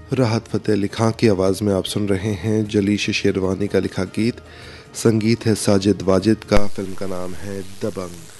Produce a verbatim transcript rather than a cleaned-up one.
राहत फ़तेह अली खां की आवाज़ में आप सुन रहे हैं जलीश शेरवानी का लिखा गीत। संगीत है साजिद वाजिद का। फिल्म का नाम है दबंग।